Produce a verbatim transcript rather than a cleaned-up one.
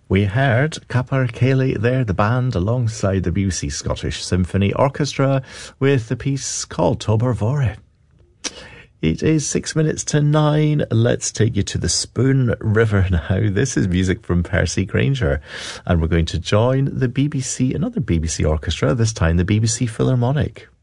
We heard Capercaillie there, the band, alongside the B B C Scottish Symphony Orchestra with the piece called Tober Vore. It is six minutes to nine. Let's take you to the Spoon River now. This is music from Percy Grainger, and we're going to join the B B C, another B B C orchestra, this time the B B C Philharmonic.